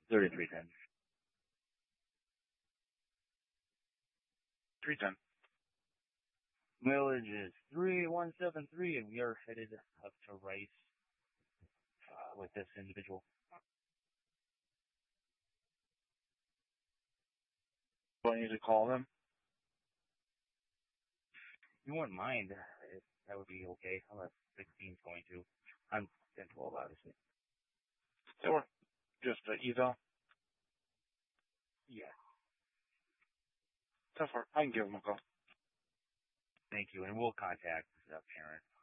3310. 310. Mileage is 3173, and we are headed up to Rice with this individual. Do I need to call them? You wouldn't mind if that would be okay, unless 16's going to. I'm 10-12, obviously. Or just eval? Yeah. That's far. I can give them a call. Thank you, and we'll contact the parent